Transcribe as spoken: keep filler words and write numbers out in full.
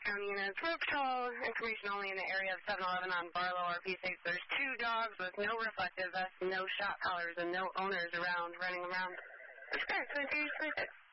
County units. Road patrol information only in the area of seven eleven on Barlow R P six. There's two dogs with no reflective vests, no shot collars, and no owners around running around. That's correct. twenty-three, twenty-six.